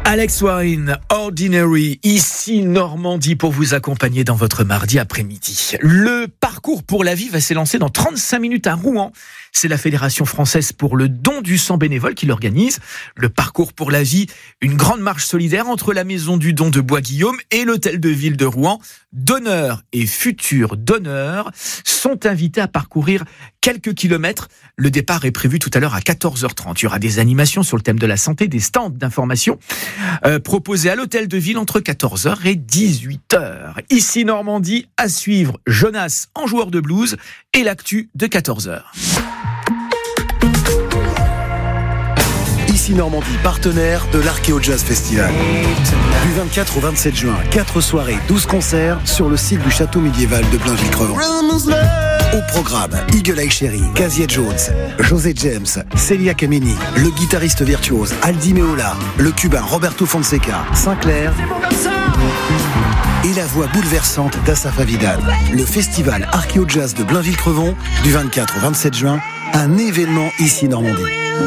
Alex Warren, Ordinary, ici Normandie pour vous accompagner dans votre mardi après-midi. Le parcours pour la vie va s'élancer dans 35 minutes à Rouen. C'est la Fédération française pour le don du sang bénévole qui l'organise. Le parcours pour la vie, une grande marche solidaire entre la maison du don de Bois-Guillaume et l'hôtel de ville de Rouen. Donneurs et futurs donneurs sont invités à parcourir quelques kilomètres. Le départ est prévu tout à l'heure à 14h30. Il y aura des animations sur le thème de la santé, des stands d'information proposés à l'hôtel de ville entre 14h et 18h. Ici Normandie, à suivre Jonas en joueur de blues et l'actu de 14h. Ici Normandie, partenaire de l'Archéo Jazz Festival. Du 24 au 27 juin, 4 soirées, 12 concerts sur le site du château médiéval de Blainville-Crevant. Au programme, Eagle Eye Cherry, Cazier Jones, José James, Celia Kameni, le guitariste virtuose Aldi Meola, le cubain Roberto Fonseca, Sinclair et la voix bouleversante d'Asaf Avidan. Le festival Archéo Jazz de Blainville-Crevant, du 24 au 27 juin, un événement ici Normandie.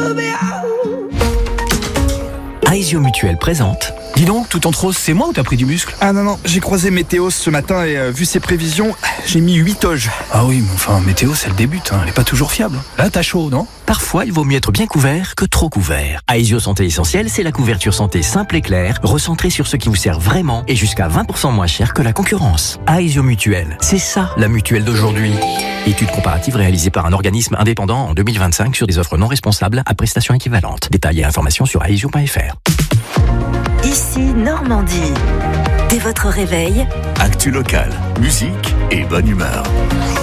Aesio Mutuel présente. Dis donc, tout en rose, c'est moi ou t'as pris du muscle? Ah non, j'ai croisé Météos ce matin et vu ses prévisions, j'ai mis 8 oges. Ah oui, mais enfin, Météos, elle débute, elle est pas toujours fiable. Là, t'as chaud, non? Parfois, il vaut mieux être bien couvert que trop couvert. Aesio Santé Essentielle, c'est la couverture santé simple et claire, recentrée sur ce qui vous sert vraiment et jusqu'à 20% moins cher que la concurrence. Aesio Mutuel, c'est ça, la mutuelle d'aujourd'hui. Étude comparative réalisée par un organisme indépendant en 2025 sur des offres non responsables à prestations équivalentes. Détails et informations sur aesio.fr. Ici Normandie. Dès votre réveil, actu local, musique et bonne humeur.